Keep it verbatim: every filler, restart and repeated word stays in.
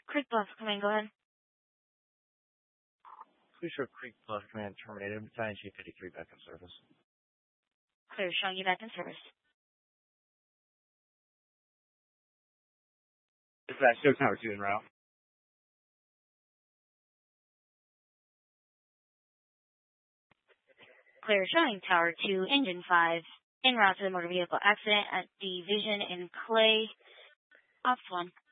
Creek Bluff, come in, go ahead. Please show Creek Bluff command terminated. Battalion Chief fifty-three back in service. Clear, showing you back in service. Dispatch, show Tower two en route. Clear, showing Tower two, Engine five, en route to the motor vehicle accident at Division in Clay. Ops one.